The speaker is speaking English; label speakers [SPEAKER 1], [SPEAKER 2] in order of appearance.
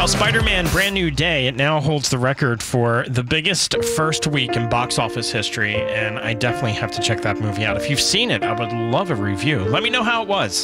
[SPEAKER 1] Well, Spider-Man Brand New Day, it now holds the record for the biggest first week in box office history, and I definitely have to check that movie out. If you've seen it, I would love a review. Let me know how it was.